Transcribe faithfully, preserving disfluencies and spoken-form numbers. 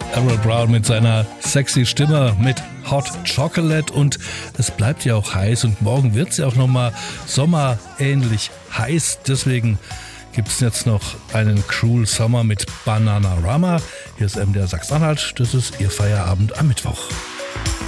Errol Brown mit seiner sexy Stimme mit Hot Chocolate, und es bleibt ja auch heiß und morgen wird es ja auch nochmal sommerähnlich heiß. Deswegen gibt es jetzt noch einen Cruel Summer mit Bananarama. Hier ist M D R Sachsen-Anhalt, das ist Ihr Feierabend am Mittwoch.